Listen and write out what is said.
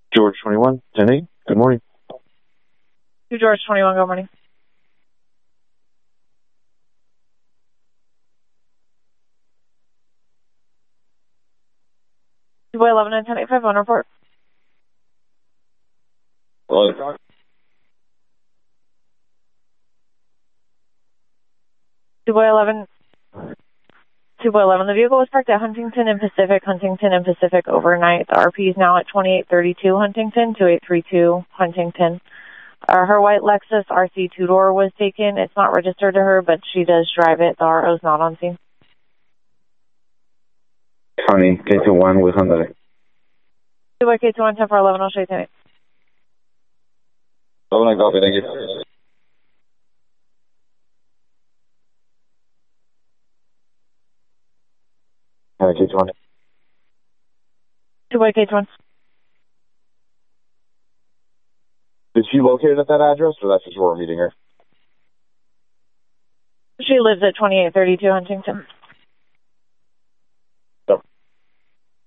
George 21, 10-8. Good morning. To George 21, good morning. Boy 11 and 1085 on report. Hello. Boy 11. Boy 11. The vehicle was parked at Huntington and Pacific overnight. The RP is now at 2832 Huntington, 2832 Huntington. Her white Lexus RC two-door was taken. It's not registered to her, but she does drive it. The RO is not on scene. County, K21 with Hyundai. Boy K21, 10 for 11, I'll show you tonight. 11, copy, thank you. K20. Boy K21. Is she located at that address, or that's just where we're meeting her? She lives at 2832 Huntington.